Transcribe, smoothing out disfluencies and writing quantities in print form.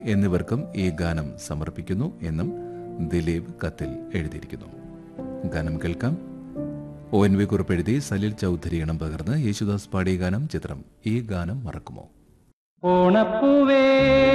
എന്നിവർക്കും ഈ ഗാനം സമർപ്പിക്കുന്നു എന്നും ദിലീപ് കത്തിൽ എഴുതിയിരിക്കുന്നു. ഗാനം കേൾക്കാം. ONV കുറിപ്പ് എഴുതി സലിൽ ചൗധരി ഇണം പകർന്ന് യേശുദാസ് പാടിയ ഗാനം. ചിത്രം ഈ ഗാനം മറക്കുമോ. ഓണപ്പൂവേ